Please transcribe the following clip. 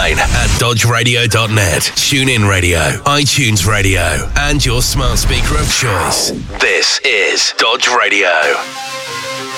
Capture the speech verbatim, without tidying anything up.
online at dodge radio dot net, TuneIn Radio, iTunes Radio, and your smart speaker of choice. This is Dodge Radio.